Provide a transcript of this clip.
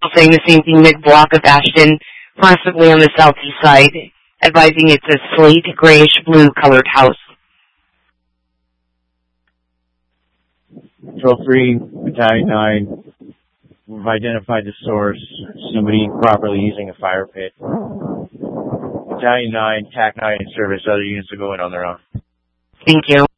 saying the same thing, mid-block of Ashton, possibly on the southeast side, advising it's a slate grayish-blue colored house. Control 3, Battalion 9, we've identified the source, somebody improperly using a fire pit. Battalion 9, TAC 9 in service, other units will go in on their own. Thank you.